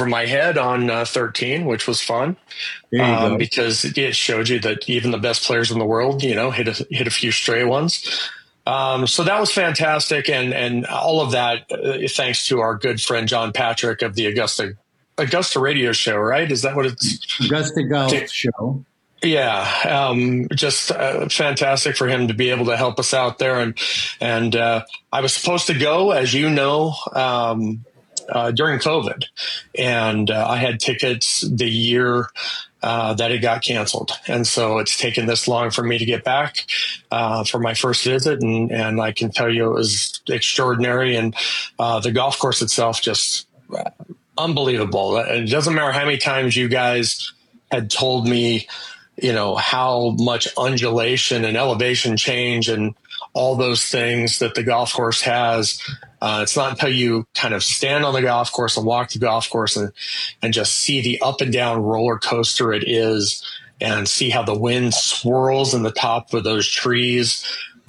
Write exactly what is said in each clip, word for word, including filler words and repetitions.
over my head on uh, thirteen, which was fun. There you Um, go. because it showed you that even the best players in the world, you know, hit a, hit a few stray ones. Um, so that was fantastic. And, and all of that, uh, thanks to our good friend, John Patrick of the Augusta, Augusta radio show, right? Is that what it's? Augusta Golf Show. Yeah. Um, just uh, fantastic for him to be able to help us out there. And, and, uh, I was supposed to go, as you know, um, uh, during COVID, and uh, I had tickets the year Uh, that it got canceled. And so it's taken this long for me to get back uh, for my first visit. And, and I can tell you it was extraordinary. And uh, the golf course itself, just uh, unbelievable. It doesn't matter how many times you guys had told me, you know, how much undulation and elevation change and all those things that the golf course has. Uh, it's not until you kind of stand on the golf course and walk the golf course and, and just see the up and down roller coaster it is and see how the wind swirls in the top of those trees.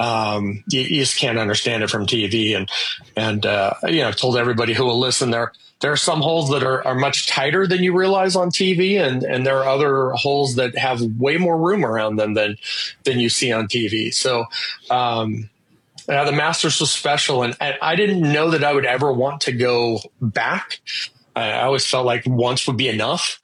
Um, you, you just can't understand it from T V. And, and, uh, you know, I've told everybody who will listen there, there are some holes that are, are much tighter than you realize on T V. And, and there are other holes that have way more room around them than, than you see on T V. So, um, Uh, the Masters was special, and, and I didn't know that I would ever want to go back. I, I always felt like once would be enough.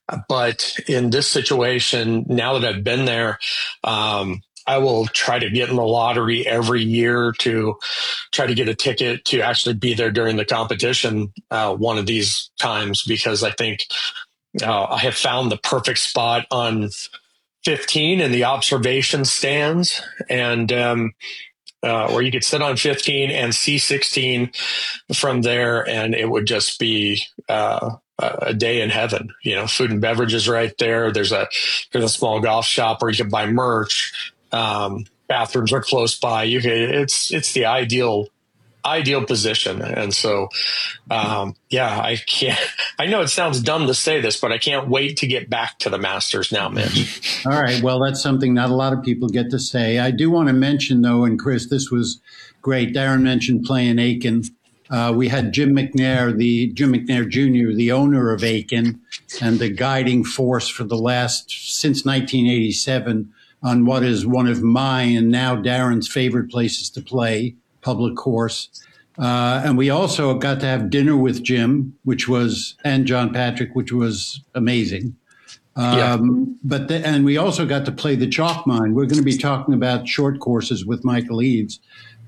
But in this situation, now that I've been there, um, I will try to get in the lottery every year to try to get a ticket to actually be there during the competition uh, one of these times, because I think uh, I have found the perfect spot on fifteen in the observation stands. And, um, Uh, where you could sit on fifteen and see sixteen from there, and it would just be uh, a day in heaven. You know, food and beverages right there. There's a there's a small golf shop where you can buy merch. Um, bathrooms are close by. You can, it's it's the ideal ideal position. And so, um, yeah, I can't. I know it sounds dumb to say this, but I can't wait to get back to the Masters now, Mitch. All right. Well, that's something not a lot of people get to say. I do want to mention, though, and Chris, this was great. Darren mentioned playing Aiken. Uh, we had Jim McNair, the Jim McNair Junior, the owner of Aiken, and the guiding force for the last since nineteen eighty-seven on what is one of my and now Darren's favorite places to play, public course. Uh, and we also got to have dinner with Jim, which was, and John Patrick, which was amazing. Um, yeah. But the, and we also got to play the chalk mine. We're going to be talking about short courses with Michael Eads.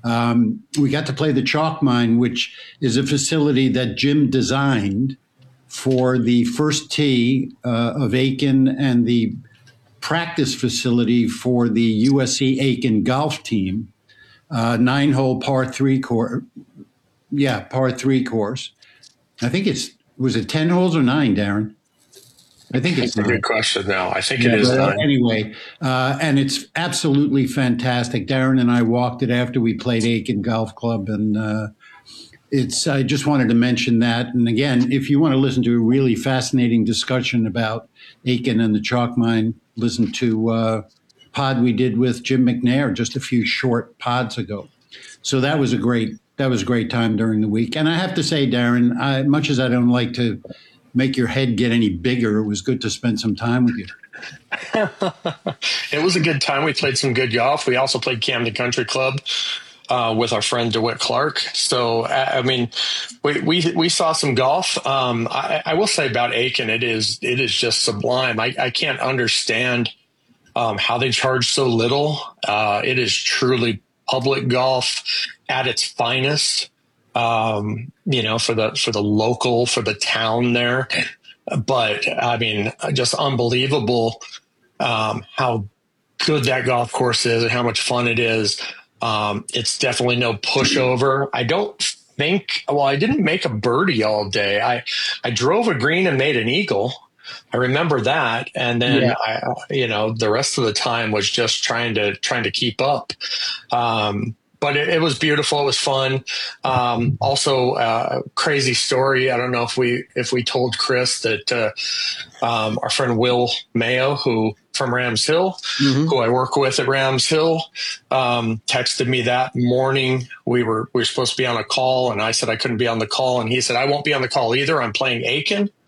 Um, we got to play the chalk mine, which is a facility that Jim designed for the first tee uh, of Aiken and the practice facility for the U S C Aiken golf team. Uh, nine hole par three course. Yeah, par three course. I think it's, was it ten holes or nine, Darren? I think it's a good question now. I think yeah, it is nine. Anyway, uh, and it's absolutely fantastic. Darren and I walked it after we played Aiken Golf Club, and uh, it's. I just wanted to mention that. And again, if you want to listen to a really fascinating discussion about Aiken and the chalk mine, listen to uh, pod we did with Jim McNair just a few short pods ago. So that was a great. That was a great time during the week. And I have to say, Darren, I, much as I don't like to make your head get any bigger, it was good to spend some time with you. It was a good time. We played some good golf. We also played Camden Country Club uh, with our friend DeWitt Clark. So, I mean, we we, we saw some golf. Um, I, I will say about Aiken, it is it is just sublime. I, I can't understand um, how they charge so little. Uh, it is truly public golf at its finest, um, you know, for the, for the local, for the town there. But I mean, just unbelievable, um, how good that golf course is and how much fun it is. Um, it's definitely no pushover. I don't think, well, I didn't make a birdie all day. I, I drove a green and made an eagle. I remember that. And then yeah. I, you know, the rest of the time was just trying to, trying to keep up. Um, But it, it was beautiful. It was fun. Um, also, uh, crazy story. I don't know if we if we told Chris that uh, um, our friend Will Mayo, who from Rams Hill, mm-hmm. who I work with at Rams Hill, um, texted me that morning. We were we were supposed to be on a call, and I said I couldn't be on the call, and he said I won't be on the call either. I'm playing Aiken.